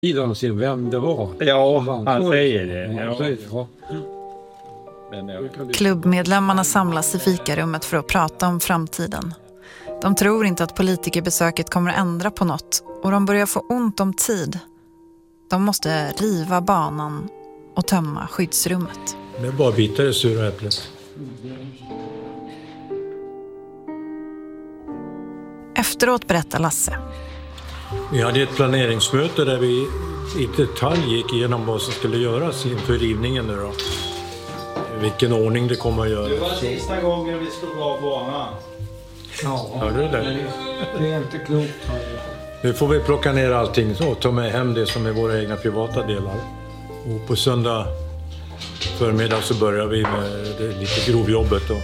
Idon sin vem det var. Ja, han säger det. Han säger det, ja. Klubbmedlemmarna samlas i fikarummet för att prata om framtiden. De tror inte att politikerbesöket kommer att ändra på något och de börjar få ont om tid. De måste riva banan och tömma skyddsrummet. Det är bara bitar i sura äpplet. Efteråt berättar Lasse. Vi hade ett planeringsmöte där vi i detalj gick igenom vad som skulle göras inför rivningen nu då. Vilken ordning det kommer att göra. Det var sista gången vi slog av banan. Ja, Hörde du det? det är inte klokt. Nu får vi plocka ner allting och ta med hem det som är våra egna privata delar. Och på söndag förmiddag så börjar vi med det lite grovjobbet då.